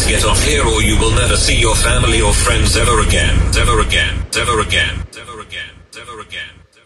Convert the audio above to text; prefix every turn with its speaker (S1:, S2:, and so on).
S1: get off here or you will never see your family or friends ever again. Ever again. Ever again. Ever again. Ever again.